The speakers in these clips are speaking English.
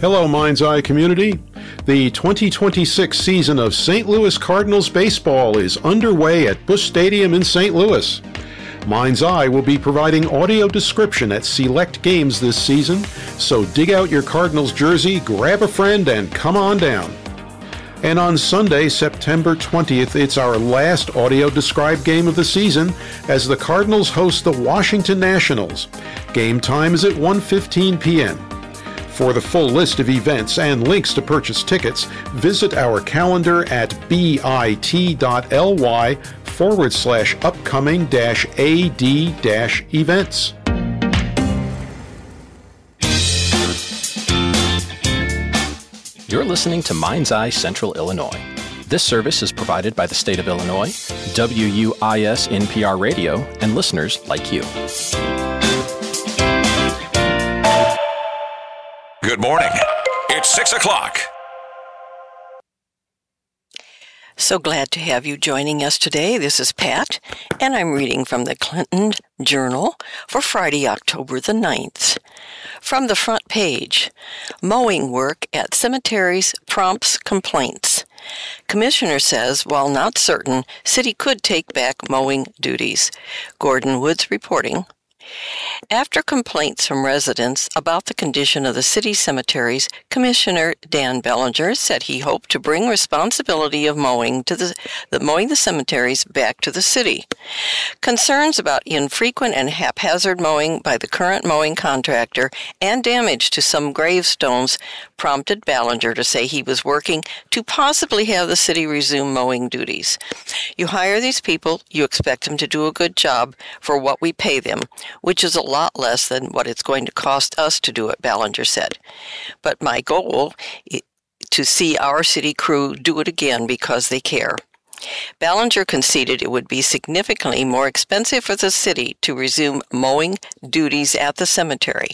Hello, Mind's Eye community. The 2026 season of St. Louis Cardinals baseball is underway at Busch Stadium in St. Louis. Mind's Eye will be providing audio description at select games this season, so dig out your Cardinals jersey, grab a friend, and come on down. And on Sunday, September 20th, it's our last audio-described game of the season as the Cardinals host the Washington Nationals. Game time is at 1:15 p.m. For the full list of events and links to purchase tickets, visit our calendar at bit.ly/upcoming-ad-events. You're listening to Mind's Eye Central Illinois. This service is provided by the state of Illinois, WUIS NPR Radio, and listeners like you. Good morning. It's 6 o'clock. So glad to have you joining us today. This is Pat, and I'm reading from the Clinton Journal for Friday, October the 9th. From the front page, mowing work at cemeteries prompts complaints. Commissioner says, while not certain, city could take back mowing duties. Gordon Woods reporting. After complaints from residents about the condition of the city cemeteries, Commissioner Dan Bellinger said he hoped to bring responsibility of mowing the cemeteries back to the city. Concerns about infrequent and haphazard mowing by the current mowing contractor and damage to some gravestones prompted Bellinger to say he was working to possibly have the city resume mowing duties. You hire these people, you expect them to do a good job for what we pay them, which is a lot less than what it's going to cost us to do it, Bellinger said. But my goal is to see our city crew do it again because they care. Bellinger conceded it would be significantly more expensive for the city to resume mowing duties at the cemetery.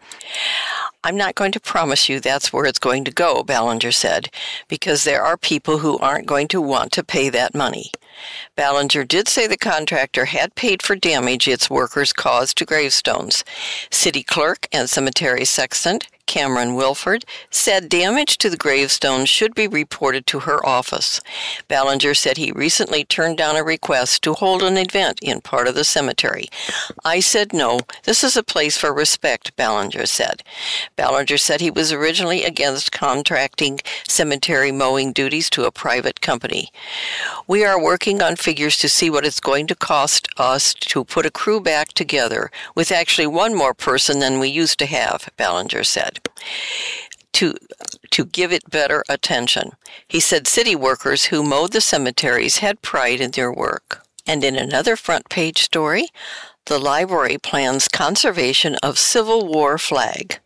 I'm not going to promise you that's where it's going to go, Bellinger said, because there are people who aren't going to want to pay that money. Bellinger did say the contractor had paid for damage its workers caused to gravestones. City clerk and cemetery sexton Cameron Wilford said damage to the gravestones should be reported to her office. Bellinger said he recently turned down a request to hold an event in part of the cemetery. I said no, this is a place for respect, Bellinger said. Bellinger said he was originally against contracting cemetery mowing duties to a private company. We are working on figures to see what it's going to cost us to put a crew back together, with actually one more person than we used to have, Bellinger said. To give it better attention. He said city workers who mowed the cemeteries had pride in their work. And in another front page story, the library plans conservation of Civil War flag.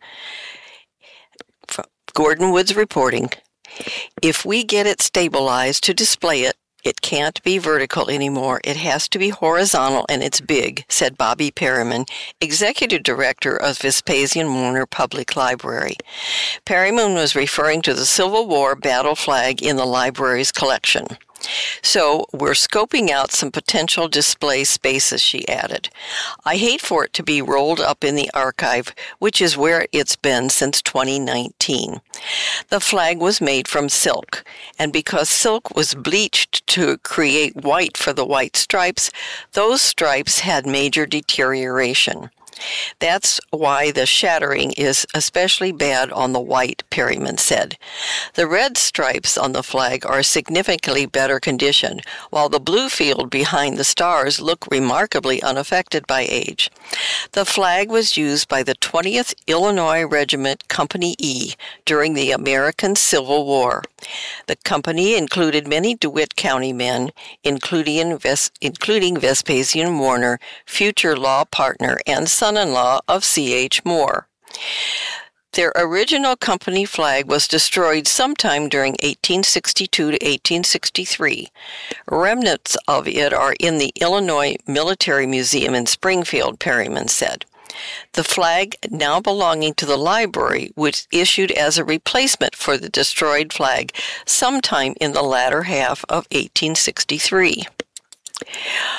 Gordon Woods reporting, if we get it stabilized to display it, it can't be vertical anymore. It has to be horizontal, and it's big, said Bobby Perryman, executive director of Vespasian Warner Public Library. Perryman was referring to the Civil War battle flag in the library's collection. So we're scoping out some potential display spaces, she added. I hate for it to be rolled up in the archive, which is where it's been since 2019. The flag was made from silk, and because silk was bleached to create white for the white stripes, those stripes had major deterioration. That's why the shattering is especially bad on the white, Perryman said. The red stripes on the flag are significantly better condition, while the blue field behind the stars look remarkably unaffected by age. The flag was used by the 20th Illinois Regiment Company E during the American Civil War. The company included many DeWitt County men, including Vespasian Warner, future law partner and son-in-law of C.H. Moore. Their original company flag was destroyed sometime during 1862 to 1863. Remnants of it are in the Illinois Military Museum in Springfield, Perryman said. The flag, now belonging to the library, was issued as a replacement for the destroyed flag sometime in the latter half of 1863.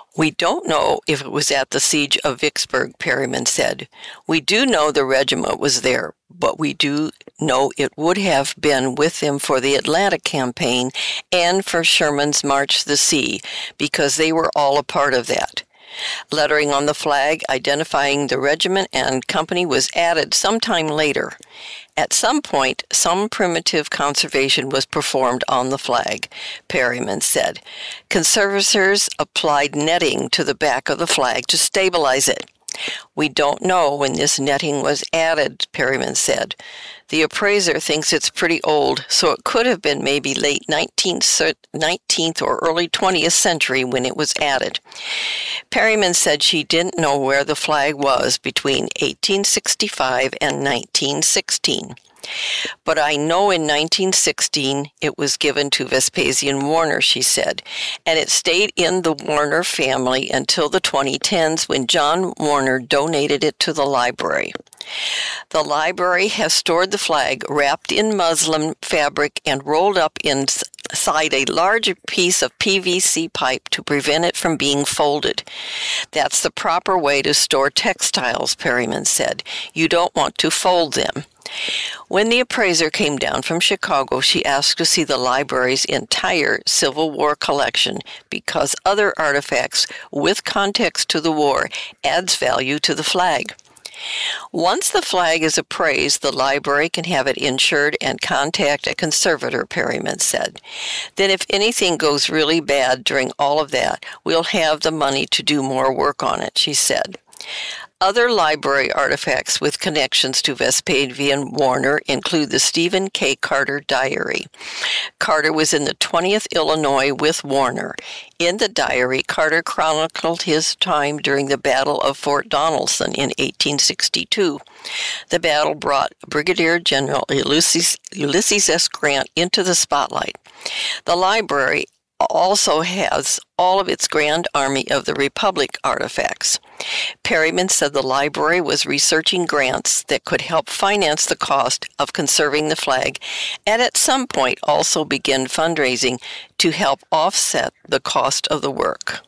We don't know if it was at the siege of Vicksburg, Perryman said. We do know the regiment was there, but we do know it would have been with them for the Atlantic campaign and for Sherman's March to the Sea, because they were all a part of that. Lettering on the flag identifying the regiment and company was added sometime later. At some point, some primitive conservation was performed on the flag, Perryman said. Conservators applied netting to the back of the flag to stabilize it. We don't know when this netting was added, Perryman said. The appraiser thinks it's pretty old, so it could have been maybe late 19th or early 20th century when it was added. Perryman said she didn't know where the flag was between 1865 and 1916. But I know in 1916 it was given to Vespasian Warner, she said, and it stayed in the Warner family until the 2010s when John Warner donated it to the library. The library has stored the flag wrapped in muslin fabric and rolled up inside a large piece of PVC pipe to prevent it from being folded. That's the proper way to store textiles, Perryman said. You don't want to fold them. When the appraiser came down from Chicago, she asked to see the library's entire Civil War collection because other artifacts with context to the war adds value to the flag. Once the flag is appraised, the library can have it insured and contact a conservator, Perryman said. Then if anything goes really bad during all of that, we'll have the money to do more work on it, she said. Other library artifacts with connections to Vespasian Warner include the Stephen K. Carter diary. Carter was in the 20th Illinois with Warner. In the diary, Carter chronicled his time during the Battle of Fort Donelson in 1862. The battle brought Brigadier General Ulysses S. Grant into the spotlight. The library also has all of its Grand Army of the Republic artifacts. Perryman said the library was researching grants that could help finance the cost of conserving the flag and at some point also begin fundraising to help offset the cost of the work.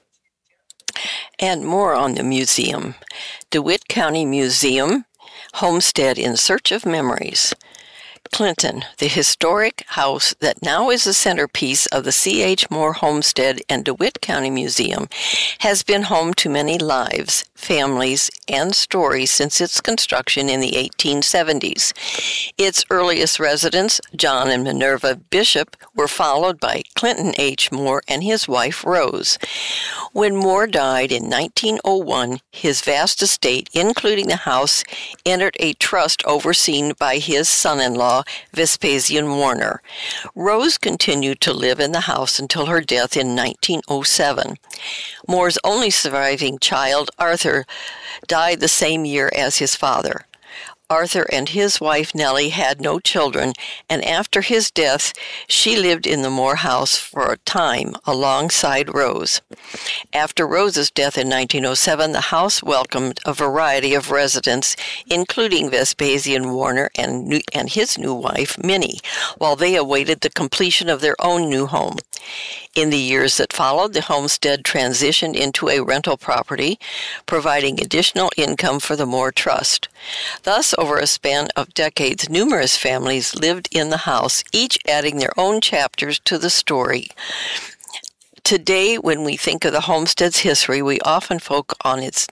And more on the museum. DeWitt County Museum, Homestead in Search of Memories. Clinton, the historic house that now is the centerpiece of the C.H. Moore Homestead and DeWitt County Museum, has been home to many lives, families, and stories since its construction in the 1870s. Its earliest residents, John and Minerva Bishop, were followed by Clinton H. Moore and his wife, Rose. When Moore died in 1901, his vast estate, including the house, entered a trust overseen by his son-in-law, Vespasian Warner. Rose continued to live in the house until her death in 1907. Moore's only surviving child, Arthur, died the same year as his father. Arthur and his wife Nellie had no children, and after his death, she lived in the Moore house for a time alongside Rose. After Rose's death in 1907, the house welcomed a variety of residents, including Vespasian Warner and his new wife, Minnie, while they awaited the completion of their own new home. In the years that followed, the homestead transitioned into a rental property, providing additional income for the Moore Trust. Thus, over a span of decades, numerous families lived in the house, each adding their own chapters to the story. Today, when we think of the homestead's history, we often focus on its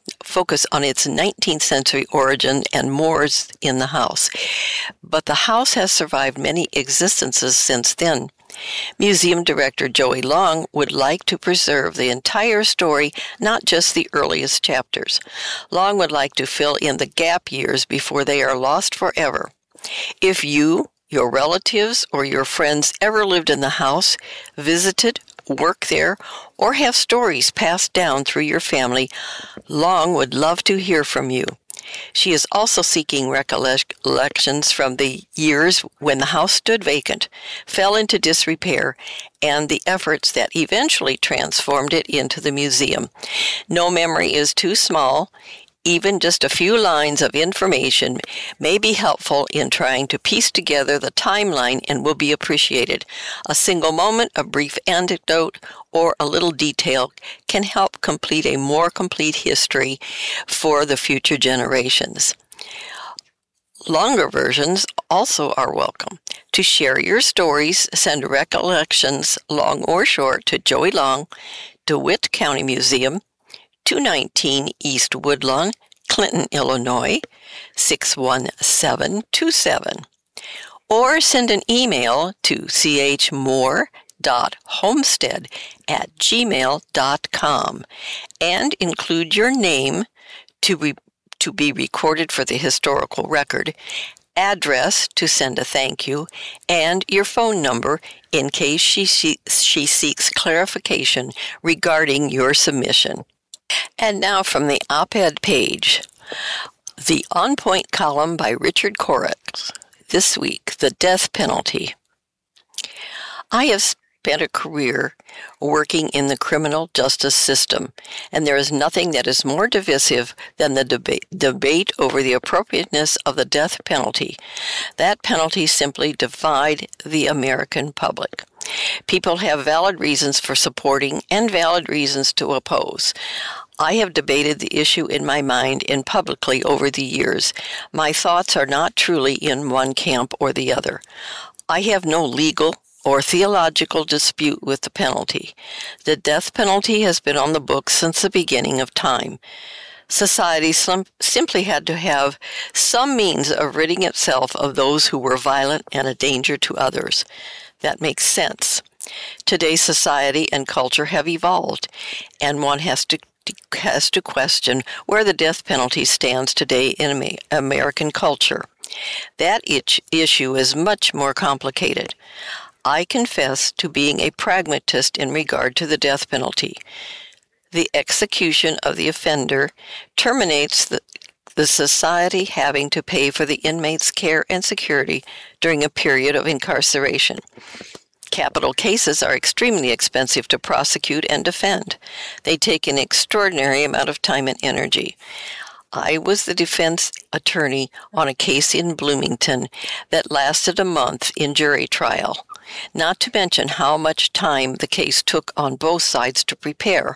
19th century origin and Moore's in the house. But the house has survived many existences since then. Museum Director Joey Long would like to preserve the entire story, not just the earliest chapters. Long would like to fill in the gap years before they are lost forever. If you, your relatives, or your friends ever lived in the house, visited, work there, or have stories passed down through your family, Long would love to hear from you. She is also seeking recollections from the years when the house stood vacant, fell into disrepair, and the efforts that eventually transformed it into the museum. No memory is too small. Even just a few lines of information may be helpful in trying to piece together the timeline and will be appreciated. A single moment, a brief anecdote, or a little detail can help complete a more complete history for the future generations. Longer versions also are welcome. To share your stories, send recollections, long or short, to Joey Long, DeWitt County Museum, 219 East Woodlawn, Clinton, Illinois, 61727. Or send an email to chmore.homestead@gmail.com and include your name to be recorded for the historical record, address to send a thank you, and your phone number in case she seeks clarification regarding your submission. And now from the op-ed page, the On Point column by Richard Koretz. This week, the death penalty. I have spent a career working in the criminal justice system, and there is nothing that is more divisive than the debate over the appropriateness of the death penalty. That penalty simply divides the American public. People have valid reasons for supporting and valid reasons to oppose. I have debated the issue in my mind and publicly over the years. My thoughts are not truly in one camp or the other. I have no legal or theological dispute with the penalty. The death penalty has been on the books since the beginning of time. Society simply had to have some means of ridding itself of those who were violent and a danger to others. That makes sense. Today's society and culture have evolved, and one has to question where the death penalty stands today in American culture. That issue is much more complicated. I confess to being a pragmatist in regard to the death penalty. The execution of the offender terminates the society having to pay for the inmate's care and security during a period of incarceration. Capital cases are extremely expensive to prosecute and defend. They take an extraordinary amount of time and energy. I was the defense attorney on a case in Bloomington that lasted a month in jury trial, not to mention how much time the case took on both sides to prepare.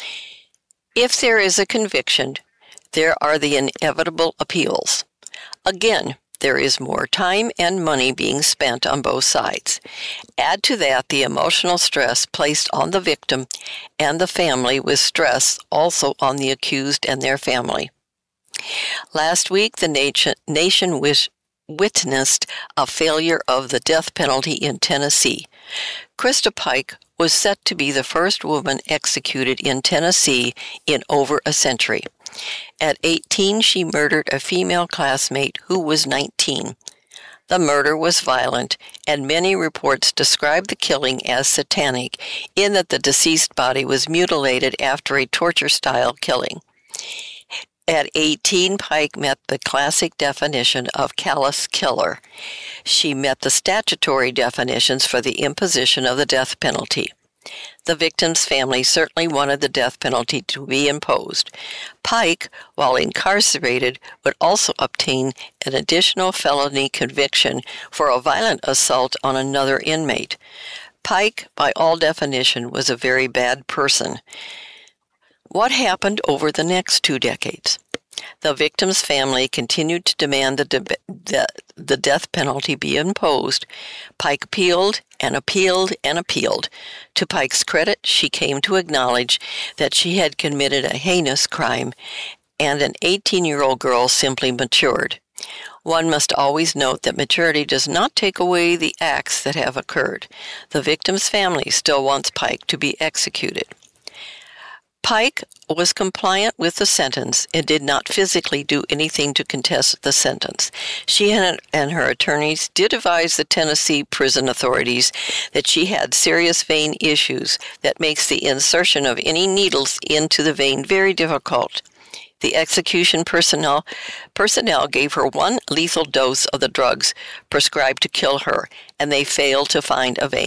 If there is a conviction, there are the inevitable appeals. Again, there is more time and money being spent on both sides. Add to that the emotional stress placed on the victim and the family, with stress also on the accused and their family. Last week, the nation witnessed a failure of the death penalty in Tennessee. Krista Pike was set to be the first woman executed in Tennessee in over a century. At 18, she murdered a female classmate who was 19. The murder was violent, and many reports describe the killing as satanic, in that the deceased body was mutilated after a torture-style killing. At 18, Pike met the classic definition of callous killer. She met the statutory definitions for the imposition of the death penalty. The victim's family certainly wanted the death penalty to be imposed. Pike, while incarcerated, would also obtain an additional felony conviction for a violent assault on another inmate. Pike, by all definition, was a very bad person. What happened over the next 2 decades? The victim's family continued to demand the death penalty be imposed. Pike appealed and appealed and appealed. To Pike's credit, she came to acknowledge that she had committed a heinous crime, and an 18-year-old girl simply matured. One must always note that maturity does not take away the acts that have occurred. The victim's family still wants Pike to be executed. Pike was compliant with the sentence and did not physically do anything to contest the sentence. She and her attorneys did advise the Tennessee prison authorities that she had serious vein issues that makes the insertion of any needles into the vein very difficult. The execution personnel gave her 1 lethal dose of the drugs prescribed to kill her, and they failed to find a vein.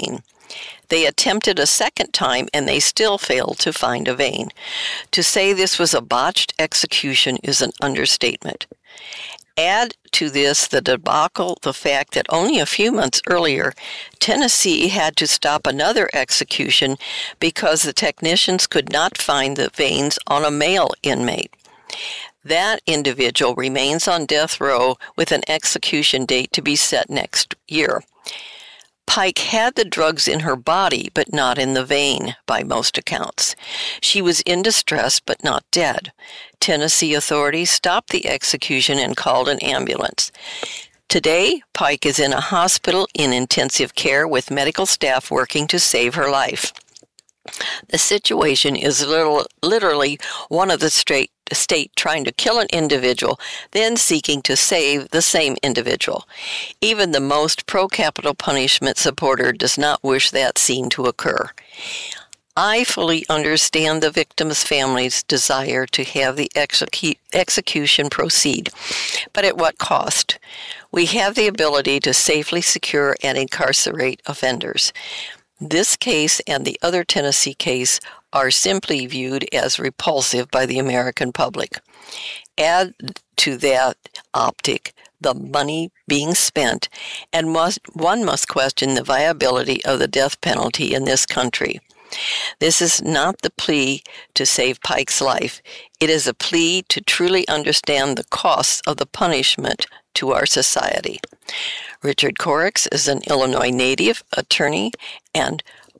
They attempted a second time and they still failed to find a vein. To say this was a botched execution is an understatement. Add to this the debacle the fact that only a few months earlier, Tennessee had to stop another execution because the technicians could not find the veins on a male inmate. That individual remains on death row with an execution date to be set next year. Pike had the drugs in her body, but not in the vein, by most accounts. She was in distress, but not dead. Tennessee authorities stopped the execution and called an ambulance. Today, Pike is in a hospital in intensive care with medical staff working to save her life. The situation is literally one of the state trying to kill an individual, then seeking to save the same individual. Even the most pro-capital punishment supporter does not wish that scene to occur. I fully understand the victims' families' desire to have the execution proceed, but at what cost? We have the ability to safely secure and incarcerate offenders. This case and the other Tennessee case are simply viewed as repulsive by the American public. Add to that optic the money being spent, and one must question the viability of the death penalty in this country. This is not the plea to save Pike's life. It is a plea to truly understand the costs of the punishment to our society. Richard Corrix is an Illinois native, attorney, and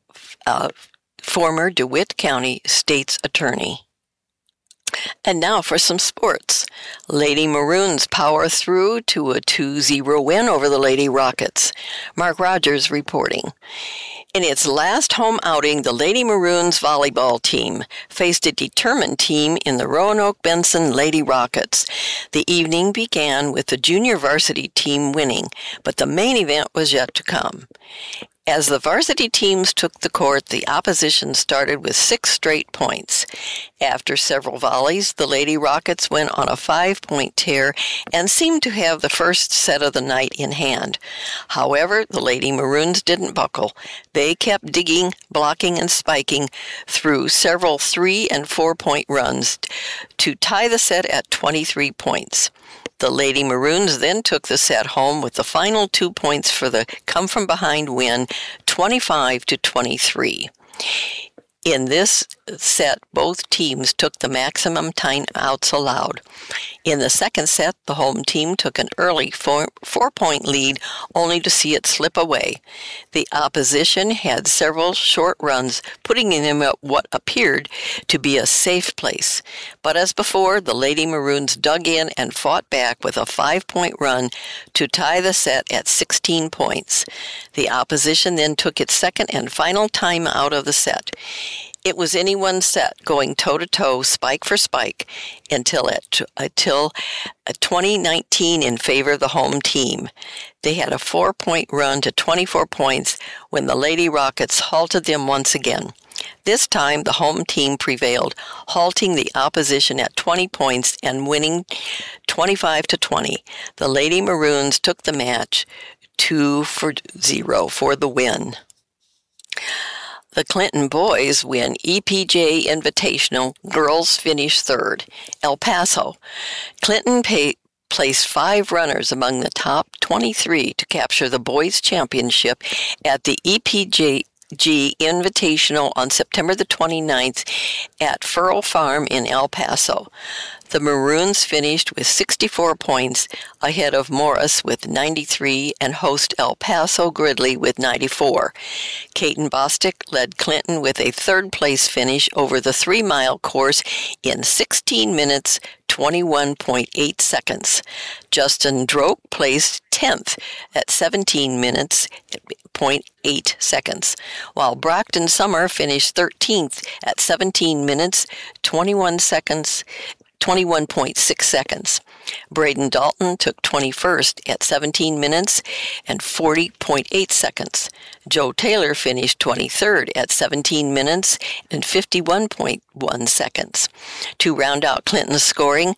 former DeWitt County State's Attorney. And now for some sports. Lady Maroons power through to a 2-0 win over the Lady Rockets. Mark Rogers reporting. In its last home outing, the Lady Maroons volleyball team faced a determined team in the Roanoke-Benson Lady Rockets. The evening began with the junior varsity team winning, but the main event was yet to come. As the varsity teams took the court, the opposition started with 6 straight points. After several volleys, the Lady Rockets went on a 5-point tear and seemed to have the first set of the night in hand. However, the Lady Maroons didn't buckle. They kept digging, blocking, and spiking through several 3- and 4-point runs to tie the set at 23 points. The Lady Maroons then took the set home with the final 2 points for the come-from-behind win, 25-23. In this set, both teams took the maximum timeouts allowed. In the second set, the home team took an early 4-point lead, only to see it slip away. The opposition had several short runs, putting them at what appeared to be a safe place. But as before, the Lady Maroons dug in and fought back with a 5-point run to tie the set at 16 points. The opposition then took its second and final time out of the set. It was anyone's set, going toe-to-toe, spike for spike, until 2019 in favor of the home team. They had a 4-point run to 24 points when the Lady Rockets halted them once again. This time, the home team prevailed, halting the opposition at 20 points and winning 25-20. The Lady Maroons took the match 2-0 for the win. The Clinton boys win EPJ Invitational. Girls finish third. El Paso. Clinton placed 5 runners among the top 23 to capture the boys' championship at the EPJ Invitational on September the 29th at Furl Farm in El Paso. The Maroons finished with 64 points ahead of Morris with 93 and host El Paso Gridley with 94. Caton Bostic led Clinton with a third-place finish over the 3-mile course in 16 minutes, 21.8 seconds. Justin Droke placed 10th at 17 minutes, 0.8 seconds, while Brockton Summer finished 13th at 17 minutes, 21.6 seconds. Braden Dalton took 21st at 17 minutes and 40.8 seconds. Joe Taylor finished 23rd at 17 minutes and 51.1 seconds. To round out Clinton's scoring,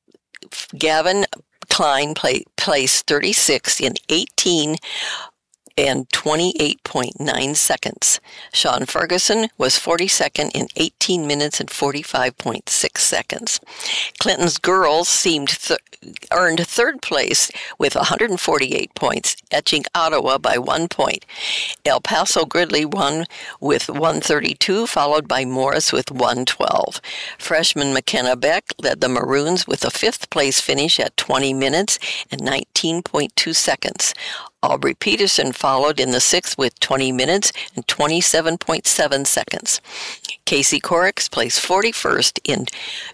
Gavin Klein placed 36th in 18 and 28.9 seconds. Sean Ferguson was 42nd in 18 minutes and 45.6 seconds. Clinton's girls earned third place with 148 points, edging Ottawa by 1 point. El Paso Gridley won with 132, followed by Morris with 112. Freshman McKenna Beck led the Maroons with a fifth place finish at 20 minutes and 19.2 seconds. Aubrey Peterson followed in the sixth with 20 minutes and 27.7 seconds. Casey Corex placed 41st in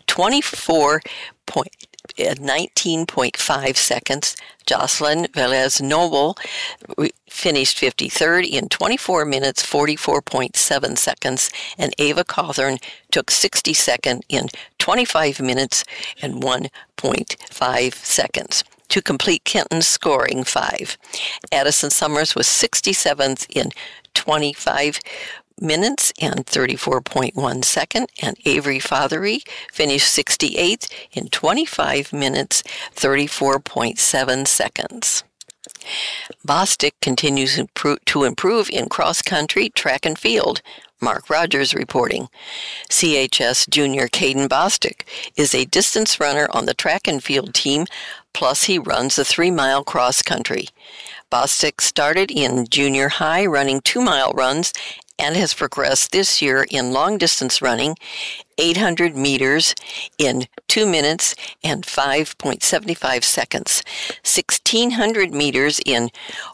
19.5 seconds. Jocelyn Velez Noble finished 53rd in 24 minutes, 44.7 seconds, and Ava Cawthorn took 62nd in 25 minutes and 1.5 seconds. To complete Kenton's scoring 5. Addison Summers was 67th in 25 minutes and 34.1 seconds, and Avery Fothery finished 68th in 25 minutes, 34.7 seconds. Bostic continues to improve in cross-country, track, and field. Mark Rogers reporting. CHS junior Caden Bostic is a distance runner on the track and field team, plus he runs the 3-mile cross-country. Bostic started in junior high running 2-mile runs and has progressed this year in long-distance running, 800 meters in 2 minutes and 5.75 seconds, 1,600 meters in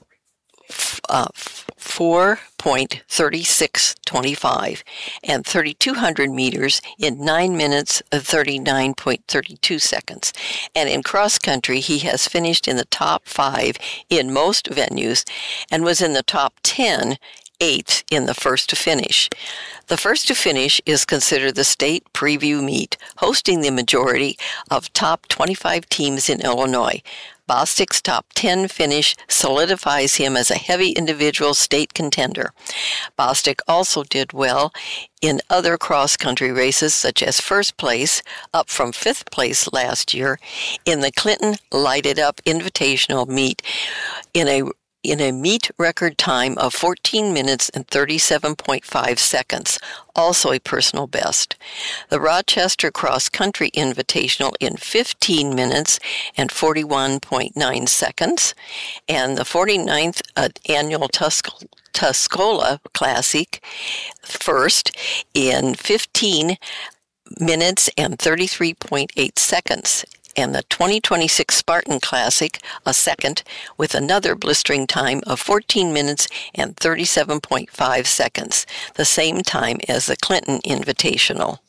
4.3625, and 3,200 meters in 9 minutes 39.32 seconds. And in cross country, he has finished in the top 5 in most venues and was in the top 10, 8th in the first to finish. The first to finish is considered the state preview meet, hosting the majority of top 25 teams in Illinois. Bostic's top 10 finish solidifies him as a heavy individual state contender. Bostic also did well in other cross-country races, such as first place, up from 5th place last year, in the Clinton Lighted Up Invitational meet in a meet record time of 14 minutes and 37.5 seconds, also a personal best. The Rochester Cross Country Invitational in 15 minutes and 41.9 seconds, and the 49th Annual Tuscola Classic first in 15 minutes and 33.8 seconds. And the 2026 Spartan Classic, a second, with another blistering time of 14 minutes and 37.5 seconds, the same time as the Clinton Invitational.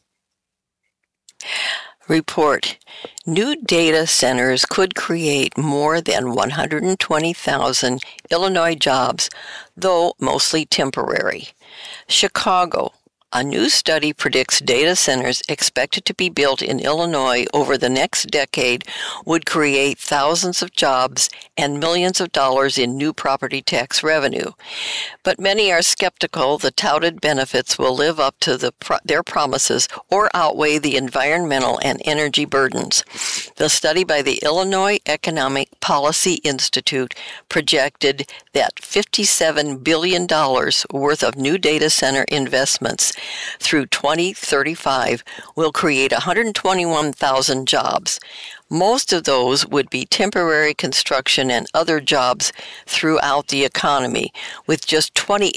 Report: new data centers could create more than 120,000 Illinois jobs, though mostly temporary. Chicago. A new study predicts data centers expected to be built in Illinois over the next decade would create thousands of jobs and millions of dollars in new property tax revenue. But many are skeptical the touted benefits will live up to their promises or outweigh the environmental and energy burdens. The study by the Illinois Economic Policy Institute projected that $57 billion worth of new data center investments through 2035 will create 121,000 jobs. Most of those would be temporary construction and other jobs throughout the economy, with just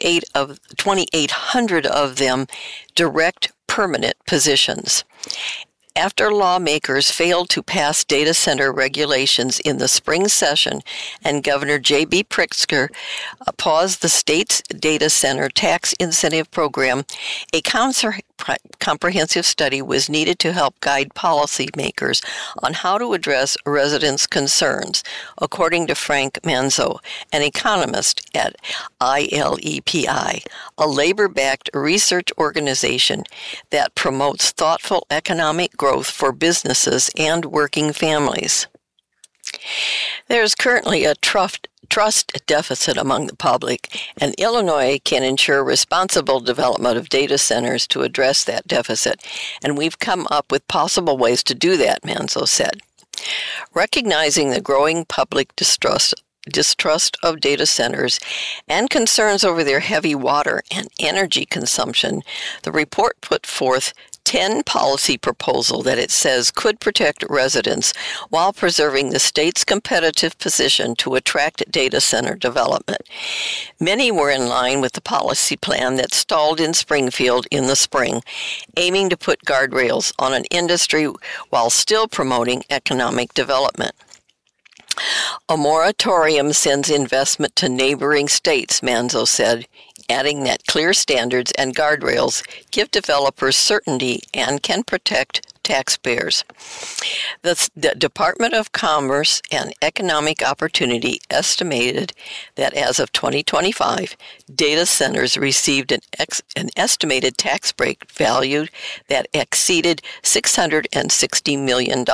2,800 of them direct permanent positions. After lawmakers failed to pass data center regulations in the spring session and Governor J.B. Pritzker paused the state's data center tax incentive program, a comprehensive study was needed to help guide policymakers on how to address residents' concerns, according to Frank Manzo, an economist at ILEPI, a labor-backed research organization that promotes thoughtful economic growth for businesses and working families. There is currently a trust deficit among the public, and Illinois can ensure responsible development of data centers to address that deficit, and we've come up with possible ways to do that, Manzo said. Recognizing the growing public distrust distrust of data centers and concerns over their heavy water and energy consumption, the report put forth 10 policy proposals that it says could protect residents while preserving the state's competitive position to attract data center development. Many were in line with the policy plan that stalled in Springfield in the spring, aiming to put guardrails on an industry while still promoting economic development. A moratorium sends investment to neighboring states, Manzo said, adding that clear standards and guardrails give developers certainty and can protect taxpayers. The Department of Commerce and Economic Opportunity estimated that as of 2025, data centers received an estimated tax break value that exceeded $660 million.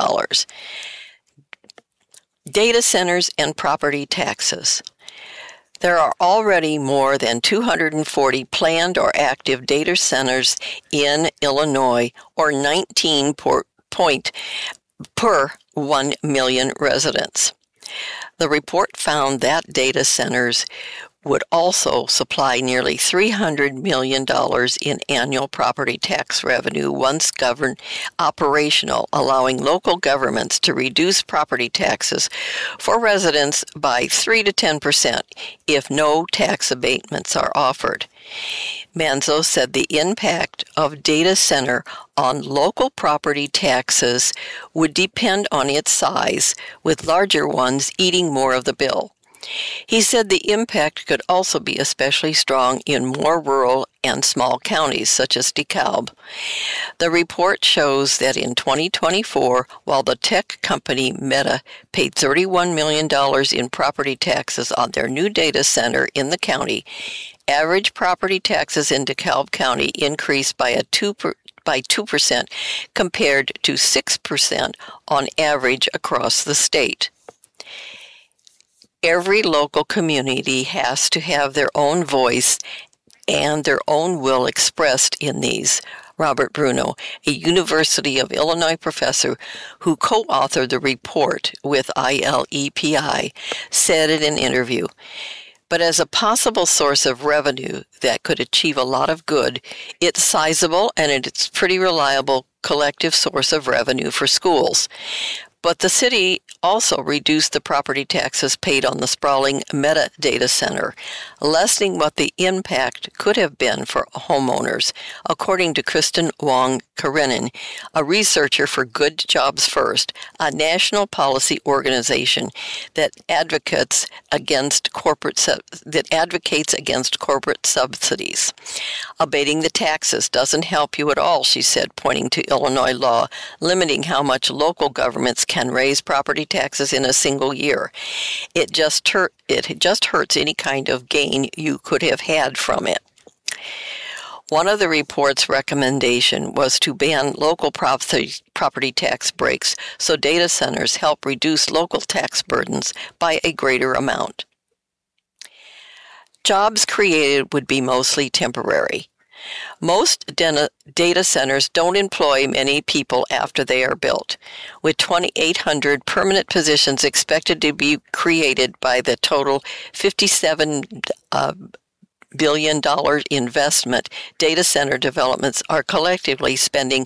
Data centers and property taxes. There are already more than 240 planned or active data centers in Illinois, or 19 per 1 million residents. The report found that data centers would also supply nearly $300 million in annual property tax revenue once operational, allowing local governments to reduce property taxes for residents by 3 to 10% if no tax abatements are offered. Manzo said the impact of data center on local property taxes would depend on its size, with larger ones eating more of the bill. He said the impact could also be especially strong in more rural and small counties, such as DeKalb. The report shows that in 2024, while the tech company Meta paid $31 million in property taxes on their new data center in the county, average property taxes in DeKalb County increased by 2% compared to 6% on average across the state. Every local community has to have their own voice and their own will expressed in these. Robert Bruno, a University of Illinois professor who co-authored the report with ILEPI, said in an interview, "But as a possible source of revenue that could achieve a lot of good, it's sizable and it's a pretty reliable collective source of revenue for schools. But the city also reduced the property taxes paid on the sprawling Meta data center, lessening what the impact could have been for homeowners, according to Kristen Wong Karenin, a researcher for Good Jobs First, a national policy organization that advocates against corporate subsidies. Abating the taxes doesn't help you at all, she said, pointing to Illinois law limiting how much local governments can raise property taxes in a single year. It just hurts any kind of gain you could have had from it. One of the report's recommendation was to ban local property tax breaks so data centers help reduce local tax burdens by a greater amount. Jobs created would be mostly temporary. Most data centers don't employ many people after they are built, with 2,800 permanent positions expected to be created by the total $57 billion investment. Data center developments are collectively spending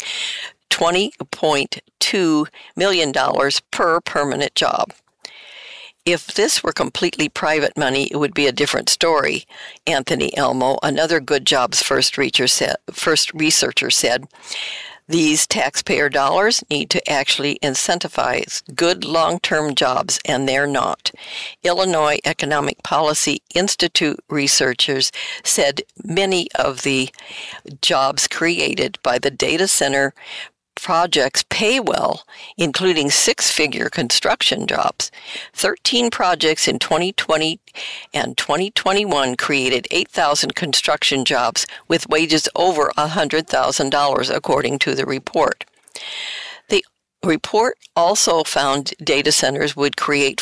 $20.2 million per permanent job. If this were completely private money, it would be a different story, Anthony Elmo, another Good Jobs First researcher said. These taxpayer dollars need to actually incentivize good long-term jobs, and they're not. Illinois Economic Policy Institute researchers said many of the jobs created by the data center projects pay well, including six-figure construction jobs. 13 projects in 2020 and 2021 created 8,000 construction jobs with wages over $100,000, according to the report. The report also found data centers would create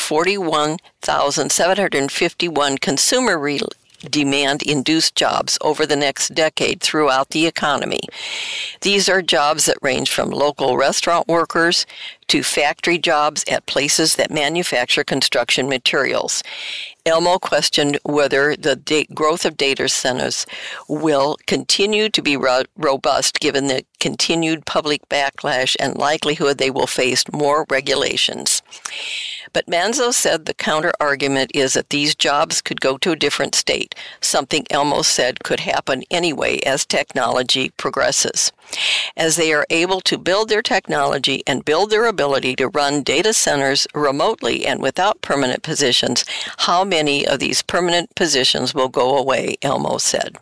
41,751 consumer demand-induced jobs over the next decade throughout the economy. These are jobs that range from local restaurant workers to factory jobs at places that manufacture construction materials. Elmo questioned whether the growth of data centers will continue to be robust given the continued public backlash and likelihood they will face more regulations. But Manzo said the counter-argument is that these jobs could go to a different state, something Elmo said could happen anyway as technology progresses. As they are able to build their technology and build their ability to run data centers remotely and without permanent positions, how many of these permanent positions will go away, Elmo said.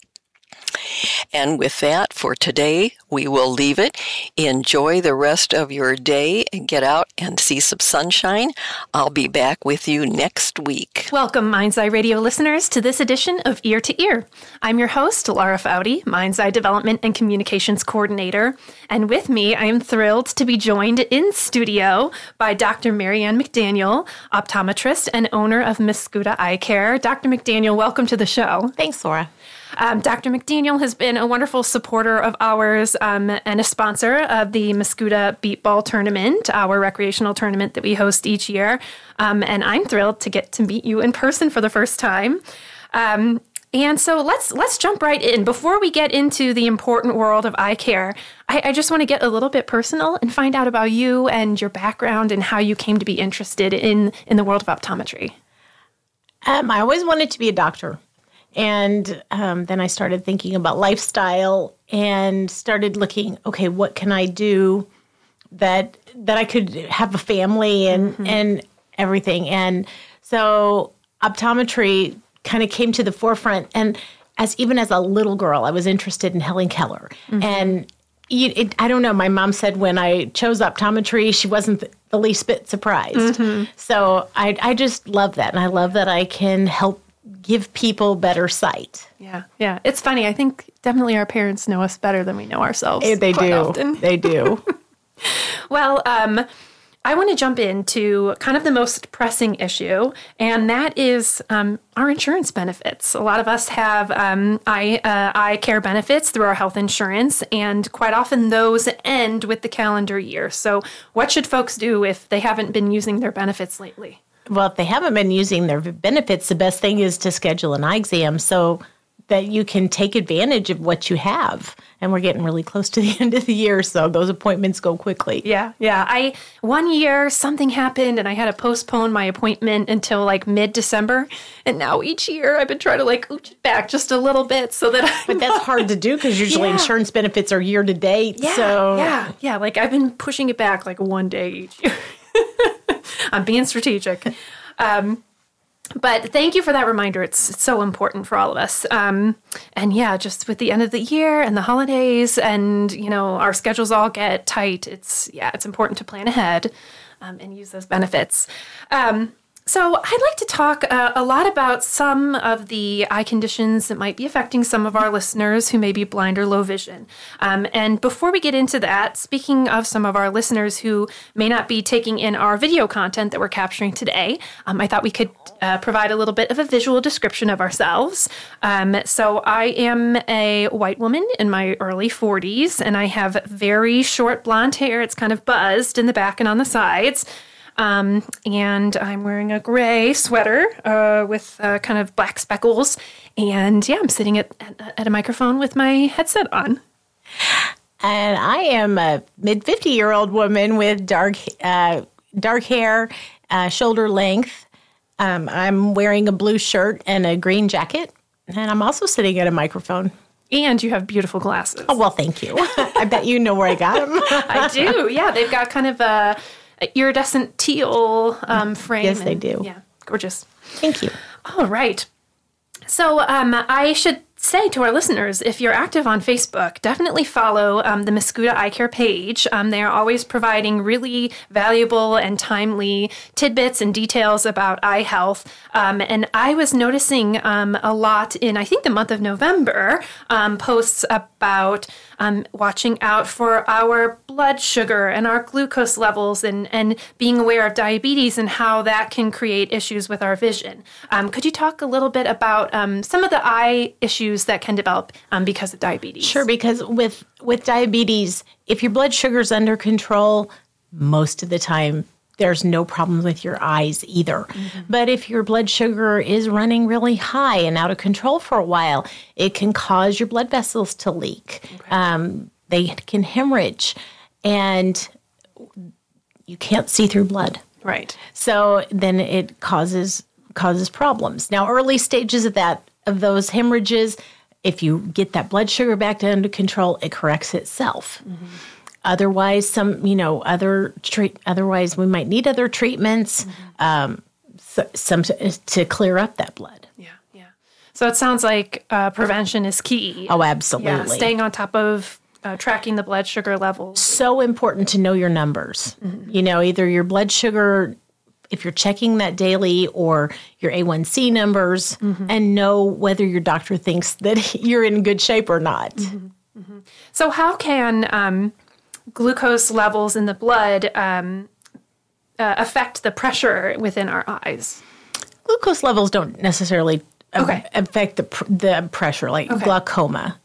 And with that, for today, we will leave it. Enjoy the rest of your day and get out and see some sunshine. I'll be back with you next week. Welcome, Mind's Eye Radio listeners, to this edition of Ear to Ear. I'm your host, Laura Foudy, Mind's Eye Development and Communications Coordinator. And with me, I am thrilled to be joined in studio by Dr. Marianne McDaniel, optometrist and owner of Mascuda Eye Care. Dr. McDaniel, welcome to the show. Thanks, Laura. Dr. McDaniel has been a wonderful supporter of ours and a sponsor of the Mascuda Beat Ball Tournament, our recreational tournament that we host each year. And I'm thrilled to get to meet you in person for the first time. And so let's jump right in. Before we get into the important world of eye care, I just want to get a little bit personal and find out about you and your background and how you came to be interested in the world of optometry. I always wanted to be a doctor. And then I started thinking about lifestyle and started looking, okay, what can I do that I could have a family and everything. And so optometry kind of came to the forefront. And even as a little girl, I was interested in Helen Keller. And I don't know, my mom said when I chose optometry, she wasn't the least bit surprised. So I just love that. And I love that I can help give people better sight. Yeah. It's funny. I think definitely our parents know us better than we know ourselves. They do. Often. They do. Well, I want to jump into kind of the most pressing issue, and that is our insurance benefits. A lot of us have eye care benefits through our health insurance, and quite often those end with the calendar year. So what should folks do if they haven't been using their benefits lately? Well, if they haven't been using their benefits, the best thing is to schedule an eye exam so that you can take advantage of what you have. And we're getting really close to the end of the year, so those appointments go quickly. Yeah. One year, something happened, and I had to postpone my appointment until like mid-December. And now each year, I've been trying to like ooch it back just a little bit so that But that's hard to do because usually insurance benefits are year to date. Yeah. Like I've been pushing it back like one day each year. I'm being strategic. But thank you for that reminder. It's so important for all of us. And yeah, just with the end of the year and the holidays and, our schedules all get tight. It's important to plan ahead and use those benefits. So I'd like to talk a lot about some of the eye conditions that might be affecting some of our listeners who may be blind or low vision. And before we get into that, speaking of some of our listeners who may not be taking in our video content that we're capturing today, I thought we could provide a little bit of a visual description of ourselves. So I am a white woman in my early 40s, and I have very short blonde hair. It's kind of buzzed in the back and on the sides. And I'm wearing a gray sweater with kind of black speckles. And yeah, I'm sitting at a microphone with my headset on. And I am a mid-50-year-old woman with dark hair, shoulder length. I'm wearing a blue shirt and a green jacket. And I'm also sitting at a microphone. And you have beautiful glasses. Oh, well, thank you. I bet you know where I got them. I do. Yeah, they've got kind of a iridescent teal frame. Yes, they do. Yeah, gorgeous. Thank you. All right. So I should say to our listeners, if you're active on Facebook, definitely follow the Mascuda Eye Care page. They are always providing really valuable and timely tidbits and details about eye health. And I was noticing a lot in, I think, the month of November, posts about watching out for our blood sugar and our glucose levels and being aware of diabetes and how that can create issues with our vision. Could you talk a little bit about some of the eye issues that can develop because of diabetes? Sure, because with diabetes, if your blood sugar's under control, most of the time, there's no problem with your eyes either. But if your blood sugar is running really high and out of control for a while, it can cause your blood vessels to leak. They can hemorrhage, and you can't see through blood. Right. So then it causes problems. Now, early stages of those hemorrhages, if you get that blood sugar back down to control, it corrects itself. Otherwise, otherwise we might need other treatments, some to clear up that blood. Yeah. So it sounds like prevention is key. Oh, absolutely. Yeah, staying on top of tracking the blood sugar levels. So important to know your numbers. Either your blood sugar, if you're checking that daily, or your A1C numbers, and know whether your doctor thinks that you're in good shape or not. So how can glucose levels in the blood affect the pressure within our eyes? Glucose levels don't necessarily affect the pressure, like glaucoma.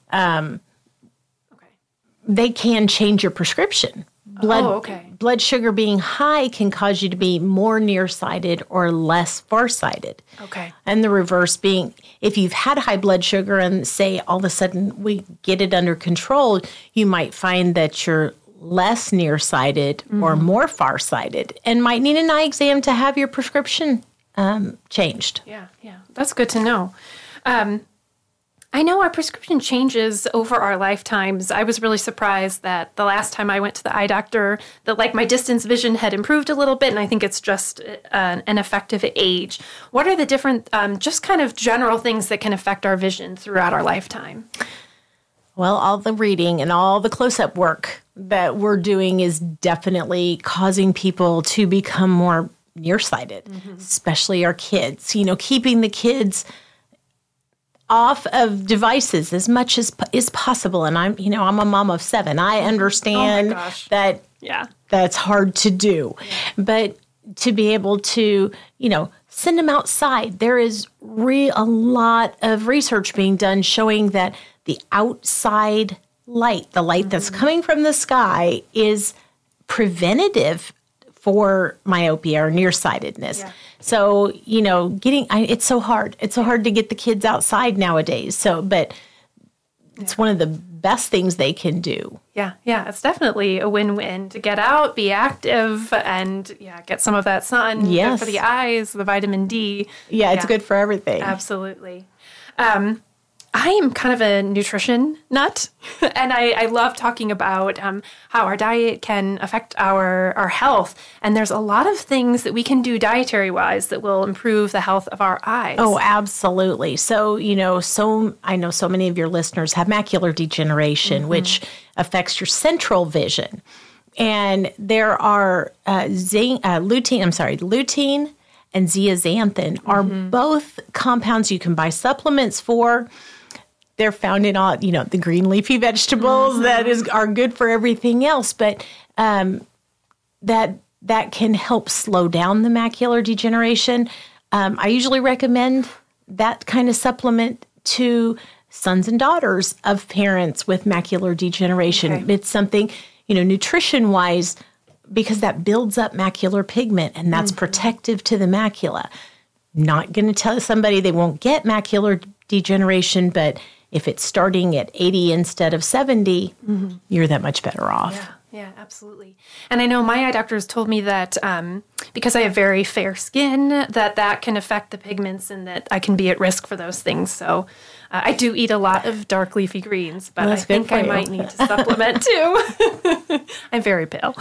They can change your prescription. Blood sugar being high can cause you to be more nearsighted or less farsighted. Okay. And the reverse being, if you've had high blood sugar and say all of a sudden we get it under control, you might find that you're less nearsighted or more farsighted and might need an eye exam to have your prescription changed. Yeah. That's good to know. I know our prescription changes over our lifetimes. I was really surprised that the last time I went to the eye doctor, that my distance vision had improved a little bit, and I think it's just an effect of age. What are the different, just kind of general things that can affect our vision throughout our lifetime? Well, all the reading and all the close-up work that we're doing is definitely causing people to become more nearsighted, especially our kids. Keeping the kids off of devices as much as is possible. And I'm a mom of 7. I understand that that's hard to do. But to be able to, send them outside. There is a lot of research being done showing that the outside light, the light that's coming from the sky, is preventative for myopia or nearsightedness. Yeah. So, it's so hard. It's so hard to get the kids outside nowadays. But it's one of the best things they can do. Yeah. It's definitely a win-win to get out, be active, and get some of that sun. Yes. Good for the eyes, the vitamin D. Yeah, it's good for everything. Absolutely. I am kind of a nutrition nut, and I love talking about how our diet can affect our health. And there's a lot of things that we can do dietary-wise that will improve the health of our eyes. Oh, absolutely. So, I know so many of your listeners have macular degeneration, which affects your central vision. And there are lutein and zeaxanthin are both compounds you can buy supplements for. They're found in all, the green leafy vegetables that are good for everything else, but that can help slow down the macular degeneration. I usually recommend that kind of supplement to sons and daughters of parents with macular degeneration. Okay. It's something, nutrition-wise, because that builds up macular pigment, and that's protective to the macula. Not going to tell somebody they won't get macular degeneration, but if it's starting at 80 instead of 70, you're that much better off. Yeah, absolutely. And I know my eye doctor has told me that because I have very fair skin, that can affect the pigments and that I can be at risk for those things. So I do eat a lot of dark leafy greens, but I think I might need to supplement too. I'm very pale.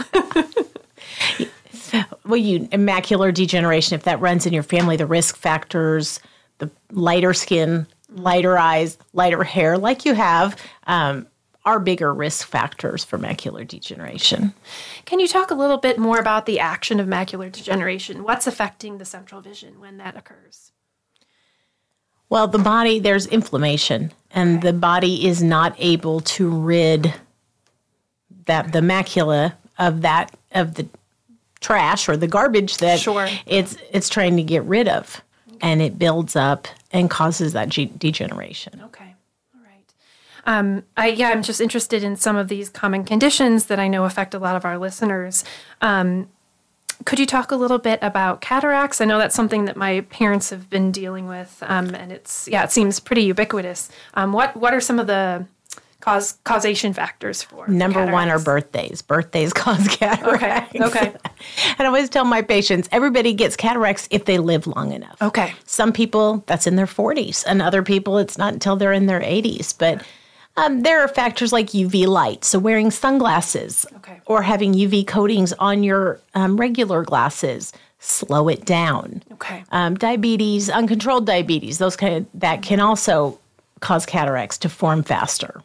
Well, macular degeneration, if that runs in your family, the risk factors, the lighter skin, lighter eyes, lighter hair, like you have, are bigger risk factors for macular degeneration. Can you talk a little bit more about the action of macular degeneration? What's affecting the central vision when that occurs? Well, the body, there's inflammation, and the body is not able to rid the macula of the trash or the garbage that it's trying to get rid of. And it builds up and causes that degeneration. Okay. All right. I'm just interested in some of these common conditions that I know affect a lot of our listeners. Could you talk a little bit about cataracts? I know that's something that my parents have been dealing with, and it seems pretty ubiquitous. What are some of the causation factors for Number cataracts? one are birthdays. Birthdays cause cataracts. Okay. And I always tell my patients, everybody gets cataracts if they live long enough. Okay. Some people, that's in their 40s, and other people, it's not until they're in their 80s. But there are factors like UV light, so wearing sunglasses or having UV coatings on your regular glasses, slow it down. Okay. Diabetes, uncontrolled diabetes, that can also cause cataracts to form faster.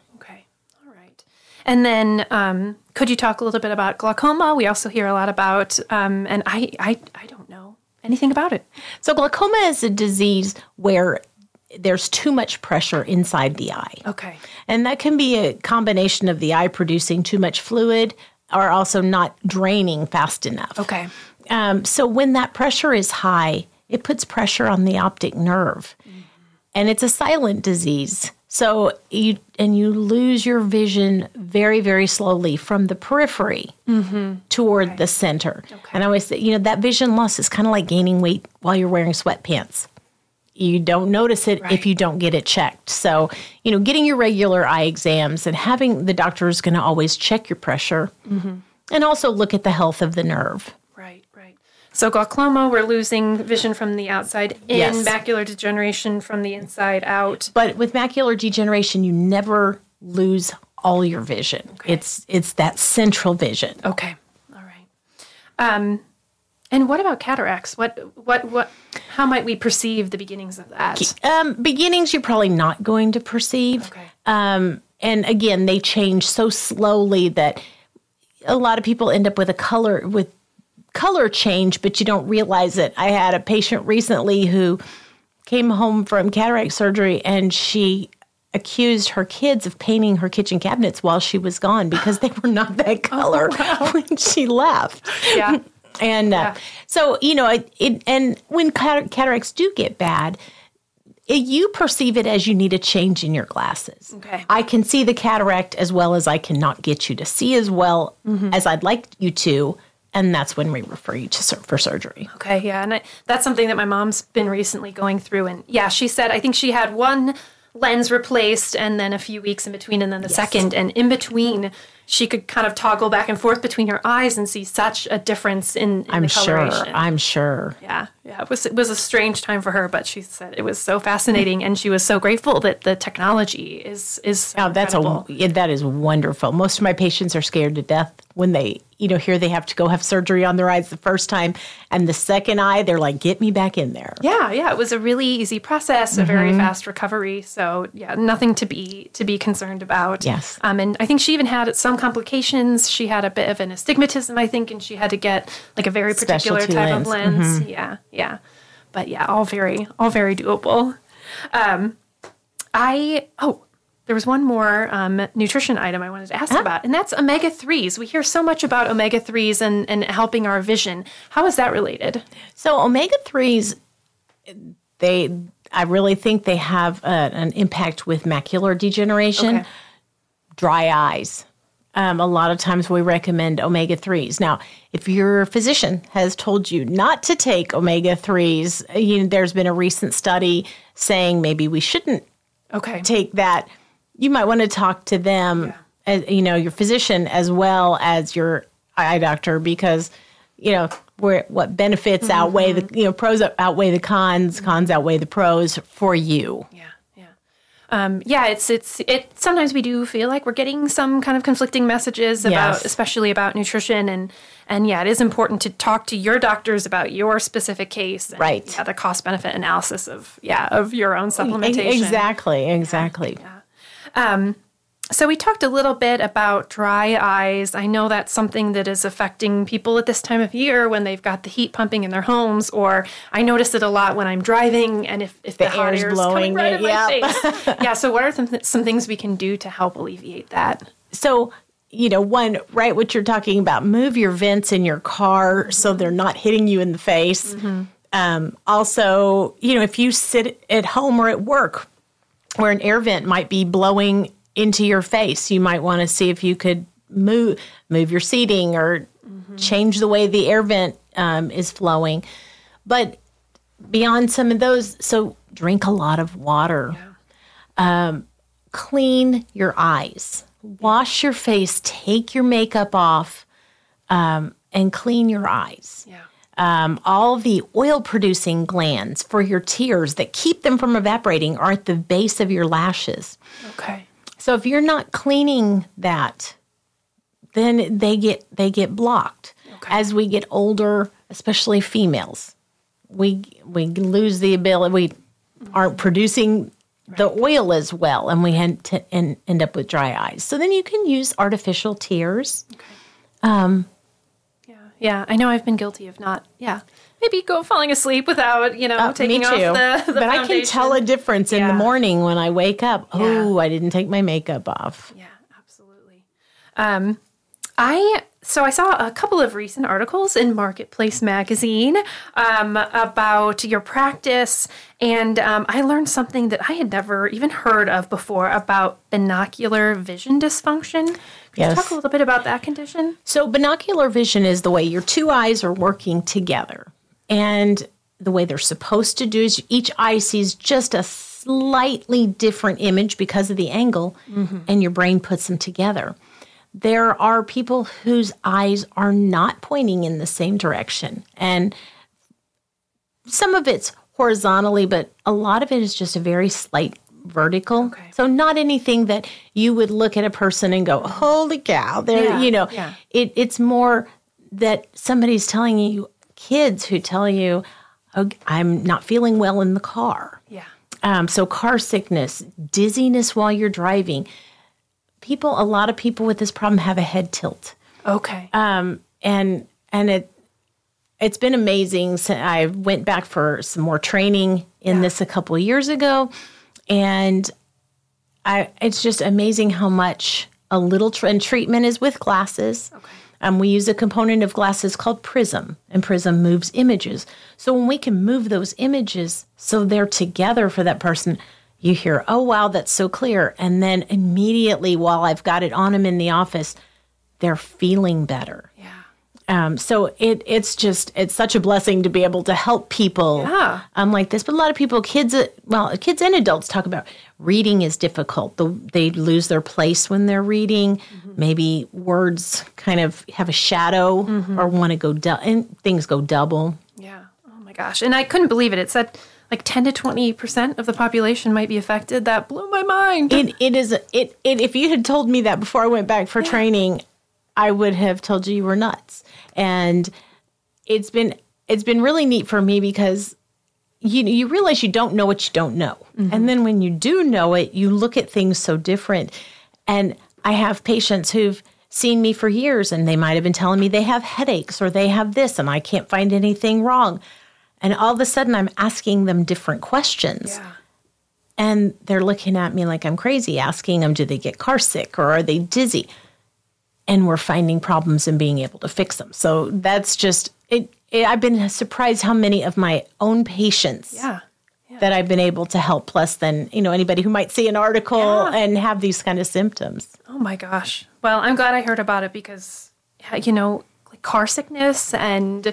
And then could you talk a little bit about glaucoma? We also hear a lot about, and I don't know anything about it. So glaucoma is a disease where there's too much pressure inside the eye. Okay. And that can be a combination of the eye producing too much fluid or also not draining fast enough. Okay. So when that pressure is high, it puts pressure on the optic nerve. Mm-hmm. And it's a silent disease. So you lose your vision very, very slowly from the periphery toward the center. Okay. And I always say, that vision loss is kind of like gaining weight while you're wearing sweatpants. You don't notice it if you don't get it checked. So, getting your regular eye exams and having the doctor is going to always check your pressure and also look at the health of the nerve. Right. So glaucoma, we're losing vision from the outside in, yes. Macular degeneration from the inside out. But with macular degeneration, you never lose all your vision. Okay. It's that central vision. Okay. All right. And what about cataracts? How might we perceive the beginnings of that? Beginnings you're probably not going to perceive. Okay. And again, they change so slowly that a lot of people end up with color change, but you don't realize it. I had a patient recently who came home from cataract surgery, and she accused her kids of painting her kitchen cabinets while she was gone because they were not that color when she left. Yeah. And so, and when cataracts do get bad, you perceive it as you need a change in your glasses. Okay. I can see the cataract as well as I cannot get you to see as well as I'd like you to. And that's when we refer you for surgery. Okay, yeah. And that's something that my mom's been recently going through. And yeah, she said, I think she had one lens replaced and then a few weeks in between and then the second. And in between, she could kind of toggle back and forth between her eyes and see such a difference in the coloration. I'm sure. Yeah. It was a strange time for her, but she said it was so fascinating, and she was so grateful that the technology is so incredible. That is wonderful. Most of my patients are scared to death when they hear they have to go have surgery on their eyes the first time, and the second eye, they're like, get me back in there. Yeah. It was a really easy process, a very fast recovery. So nothing to be concerned about. Yes. And I think she even had some complications. She had a bit of an astigmatism, I think, and she had to get like a very particular specialty type lens. of lens. Yeah. But all very doable. There was one more nutrition item I wanted to ask about, and that's omega-3s. We hear so much about omega-3s and helping our vision. How is that related? So omega-3s, I really think they have an impact with macular degeneration, dry eyes. A lot of times we recommend omega-3s. Now, if your physician has told you not to take omega-3s, there's been a recent study saying maybe we shouldn't take that. You might want to talk to them, your physician as well as your eye doctor, because, what benefits outweigh the, pros outweigh the cons outweigh the pros for you. It's sometimes we do feel like we're getting some kind of conflicting messages especially about nutrition, and it is important to talk to your doctors about your specific case, and, the cost benefit analysis of your own supplementation. Exactly. So we talked a little bit about dry eyes. I know that's something that is affecting people at this time of year when they've got the heat pumping in their homes, or I notice it a lot when I'm driving and if the hot air is blowing right in my face. So what are some things we can do to help alleviate that? So, one, right, what you're talking about, move your vents in your car so they're not hitting you in the face. Also, if you sit at home or at work where an air vent might be blowing into your face. You might want to see if you could move your seating or change the way the air vent is flowing. But beyond some of those, so drink a lot of water. Yeah. Clean your eyes. Wash your face. Take your makeup off and clean your eyes. Yeah. All the oil-producing glands for your tears that keep them from evaporating are at the base of your lashes. Okay. So if you're not cleaning that, then they get blocked. Okay. As we get older, especially females, we lose the ability. We aren't producing the oil as well, and we end up with dry eyes. So then you can use artificial tears. Okay. Yeah. I know I've been guilty of not. Yeah. Maybe falling asleep without taking off the but foundation. I can tell a difference in the morning when I wake up. Yeah. Oh, I didn't take my makeup off. Yeah, absolutely. I saw a couple of recent articles in Marketplace magazine about your practice, and I learned something that I had never even heard of before about binocular vision dysfunction. Could you talk a little bit about that condition? So binocular vision is the way your two eyes are working together, and the way they're supposed to do is each eye sees just a slightly different image because of the angle, and your brain puts them together. There are people whose eyes are not pointing in the same direction. And some of it's horizontally, but a lot of it is just a very slight vertical. Okay. So not anything that you would look at a person and go, holy cow, it's more that somebody's telling you, kids who tell you, oh, I'm not feeling well in the car. Yeah. So car sickness, dizziness while you're driving. A lot of people with this problem have a head tilt. Okay. And it's been amazing. So I went back for some more training in this a couple of years ago, and it's just amazing how much a little treatment is with glasses. Okay. We use a component of glasses called Prism, and Prism moves images. So when we can move those images so they're together for that person, you hear, oh, wow, that's so clear. And then immediately while I've got it on them in the office, they're feeling better. Yeah. So it's such a blessing to be able to help people like this. But a lot of people, kids and adults talk about reading is difficult. They lose their place when they're reading. Mm-hmm. Maybe words kind of have a shadow or want to go and things go double. Yeah. Oh, my gosh. And I couldn't believe it. It said like 10 to 20% of the population might be affected. That blew my mind. If you had told me that before I went back for training, I would have told you were nuts. And it's been really neat for me because you realize you don't know what you don't know. Mm-hmm. And then when you do know it, you look at things so different. And I have patients who've seen me for years, and they might have been telling me they have headaches or they have this, and I can't find anything wrong. And all of a sudden, I'm asking them different questions. Yeah. And they're looking at me like I'm crazy, asking them, do they get car sick or are they dizzy? And we're finding problems and being able to fix them. So that's just it. I've been surprised how many of my own patients that I've been able to help, plus than anybody who might see an article and have these kind of symptoms. Oh, my gosh. Well, I'm glad I heard about it because, like car sickness and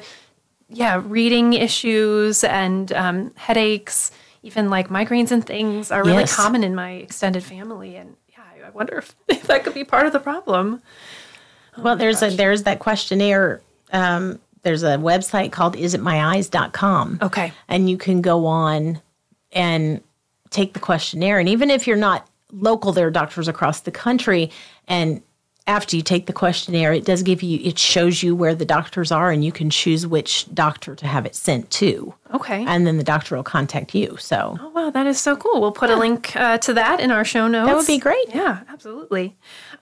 reading issues and headaches, even like migraines and things are really common in my extended family. And I wonder if that could be part of the problem. Well, there's that questionnaire. There's a website called isitmyeyes.com. Okay. And you can go on and take the questionnaire. And even if you're not local, there are doctors across the country. And after you take the questionnaire, it shows you where the doctors are, and you can choose which doctor to have it sent to. Okay. And then the doctor will contact you. So. Oh, wow, that is so cool. We'll put a link to that in our show notes. That would be great. Yeah, absolutely.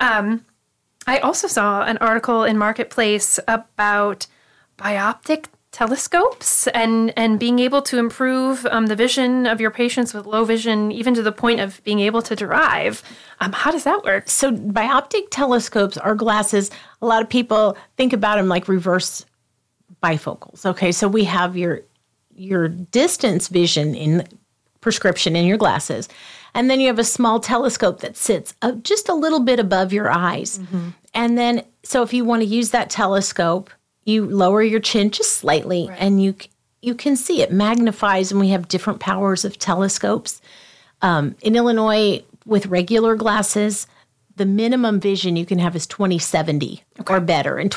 I also saw an article in Marketplace about bioptic telescopes and being able to improve the vision of your patients with low vision, even to the point of being able to drive. How does that work? So bioptic telescopes are glasses. A lot of people think about them like reverse bifocals. Okay, so we have your distance vision prescription in your glasses. And then you have a small telescope that sits just a little bit above your eyes. And then, so if you want to use that telescope, you lower your chin just slightly, and you can see it magnifies, and we have different powers of telescopes. In Illinois, with regular glasses, the minimum vision you can have is 20/70 or better. And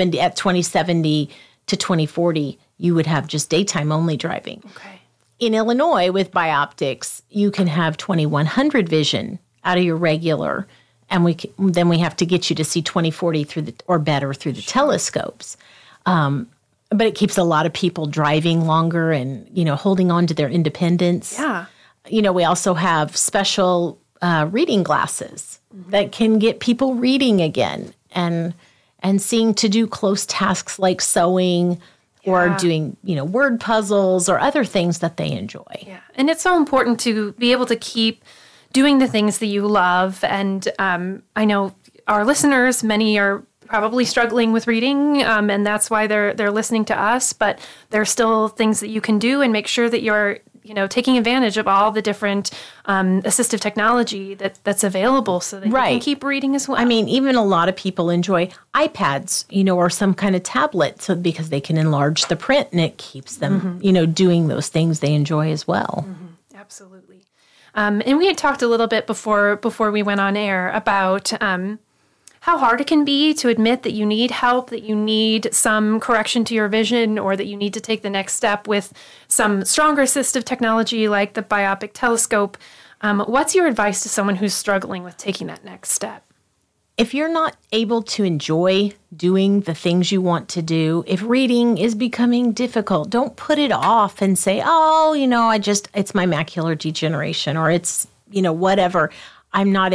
20/70 to 20/40, you would have just daytime only driving. In Illinois, with bioptics, you can have 2100 vision out of your regular, and then we have to get you to see 20/40 or better through the telescopes. But it keeps a lot of people driving longer and, holding on to their independence. Yeah. We also have special reading glasses that can get people reading again and seeing to do close tasks like sewing or doing, word puzzles or other things that they enjoy. Yeah. And it's so important to be able to keep doing the things that you love. And I know our listeners, many are probably struggling with reading, and that's why they're listening to us. But there are still things that you can do, and make sure that you're taking advantage of all the different assistive technology that's available, so that you can keep reading as well. I mean, even a lot of people enjoy iPads, or some kind of tablet, because they can enlarge the print, and it keeps them, doing those things they enjoy as well. Absolutely. And we had talked a little bit before we went on air about how hard it can be to admit that you need help, that you need some correction to your vision, or that you need to take the next step with some stronger assistive technology like the biopic telescope. What's your advice to someone who's struggling with taking that next step? If you're not able to enjoy doing the things you want to do, if reading is becoming difficult, don't put it off and say, it's my macular degeneration, or it's, whatever. I'm not